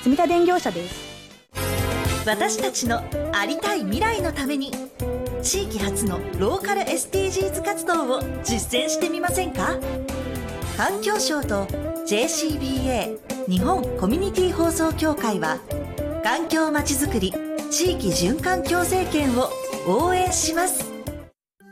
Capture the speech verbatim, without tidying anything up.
住田電業者です。 私たちのありたい未来のために地域発のローカル エスディージーズ 活動を実践してみませんか？環境省と ジェーシービーエー 日本コミュニティ放送協会は環境まちづくり地域循環共生圏を応援します。